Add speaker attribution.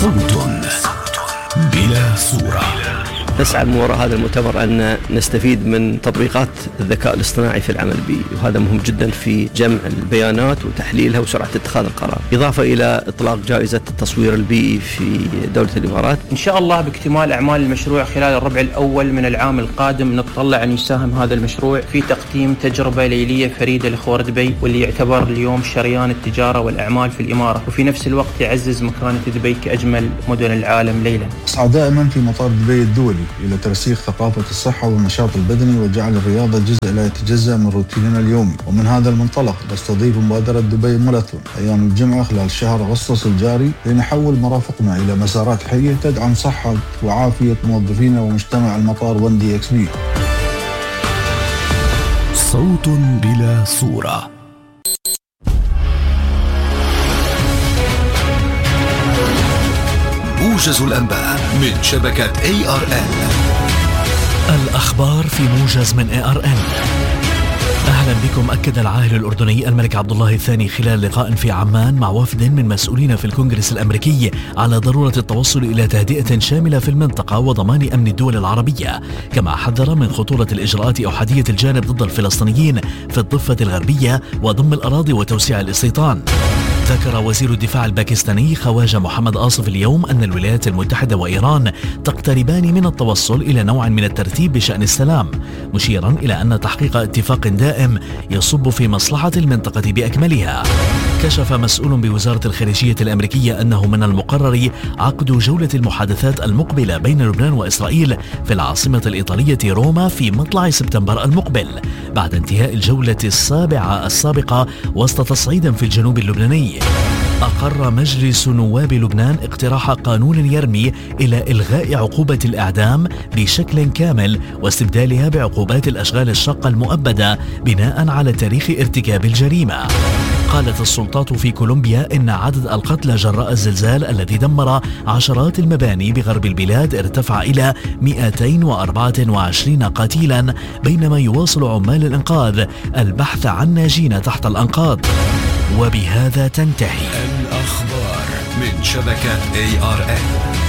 Speaker 1: صوت بلا صورة.
Speaker 2: نسعى من وراء هذا المؤتمر أن نستفيد من تطبيقات الذكاء الاصطناعي في العمل البيئي، وهذا مهم جدا في جمع البيانات وتحليلها وسرعة اتخاذ القرار، إضافة إلى إطلاق جائزة التصوير البيئي في دولة الإمارات.
Speaker 3: إن شاء الله باكتمال أعمال المشروع خلال الربع الأول من العام القادم نتطلع أن يساهم هذا المشروع في تقديم تجربة ليلية فريدة لخور دبي، واللي يعتبر اليوم شريان التجارة والأعمال في الإمارة، وفي نفس الوقت يعزز مكانة دبي كأجمل مدن العالم ليلا.
Speaker 4: أسعى دائما في مطار دبي الدولي إلى ترسيخ ثقافة الصحة والنشاط البدني وجعل الرياضة جزء لا يتجزأ من روتيننا اليومي. ومن هذا المنطلق نستضيف مبادرة دبي ماراثون أيام الجمعة خلال شهر أغسطس الجاري لنحول مرافقنا إلى مسارات حية تدعم صحة وعافية موظفينا ومجتمع المطار 1DXB.
Speaker 1: صوت بلا صورة. موجز الأنباء من شبكة ARN.
Speaker 5: الأخبار في موجز من ARN. أهلا بكم. أكد العاهل الأردني الملك عبد الله الثاني خلال لقاء في عمان مع وفد من مسؤولين في الكونغرس الأمريكي على ضرورة التوصل إلى تهدئة شاملة في المنطقة وضمان أمن الدول العربية، كما حذر من خطورة الإجراءات أحادية الجانب ضد الفلسطينيين في الضفة الغربية وضم الأراضي وتوسيع الاستيطان. ذكر وزير الدفاع الباكستاني خواجة محمد آصف اليوم أن الولايات المتحدة وإيران تقتربان من التوصل إلى نوع من الترتيب بشأن السلام، مشيرا إلى أن تحقيق اتفاق دائم يصب في مصلحة المنطقة بأكملها. كشف مسؤول بوزارة الخارجية الأمريكية أنه من المقرر عقد جولة المحادثات المقبلة بين لبنان وإسرائيل في العاصمة الإيطالية روما في مطلع سبتمبر المقبل، بعد انتهاء الجولة السابقة وسط تصعيد في الجنوب اللبناني. أقر مجلس نواب لبنان اقتراح قانون يرمي إلى إلغاء عقوبة الإعدام بشكل كامل واستبدالها بعقوبات الأشغال الشاقة المؤبدة بناء على تاريخ ارتكاب الجريمة. قالت السلطات في كولومبيا إن عدد القتلى جراء الزلزال الذي دمر عشرات المباني بغرب البلاد ارتفع إلى 224 قتيلا، بينما يواصل عمال الإنقاذ البحث عن ناجين تحت الأنقاض. وبهذا تنتهي
Speaker 1: الأخبار من شبكة ARN.